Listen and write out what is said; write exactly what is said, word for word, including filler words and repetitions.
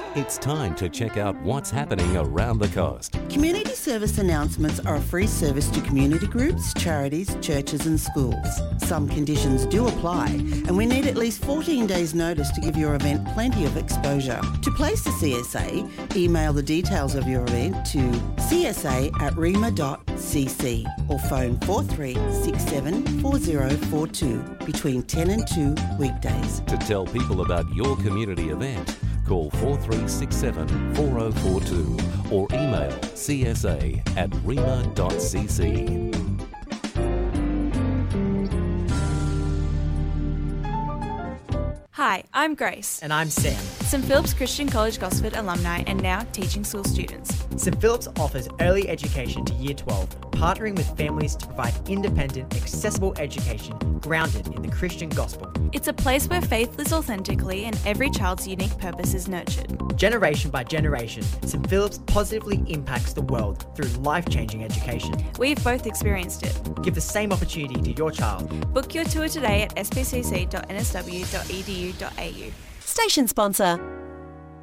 It's time to check out what's happening around the coast. Community service announcements are a free service to community groups, charities, churches and schools. Some conditions do apply, and we need at least fourteen days notice to give your event plenty of exposure. To place the C S A, email the details of your event to c s a at rema dot c c or phone four three six seven four zero four two between ten and two weekdays. To tell people about your community event, call four three six seven four zero four two or email c s a at rema dot c c. Hi, I'm Grace. And I'm Sam. St Philip's Christian College Gosford alumni and now teaching school students. St Philip's offers early education to Year twelve, partnering with families to provide independent, accessible education grounded in the Christian gospel. It's a place where faith lives authentically and every child's unique purpose is nurtured. Generation by generation, St Philip's positively impacts the world through life-changing education. We've both experienced it. Give the same opportunity to your child. Book your tour today at s p c c dot n s w dot e d u dot a u. Station sponsor,